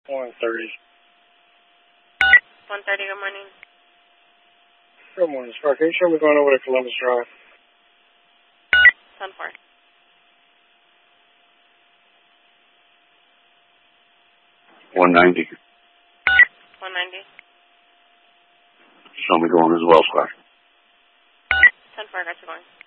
130. 130, good morning. Good morning, Spark. Can you show me going over to Columbus Drive? 10-4. 190. 190. Show me going as well, Squire. 10-4, got you going.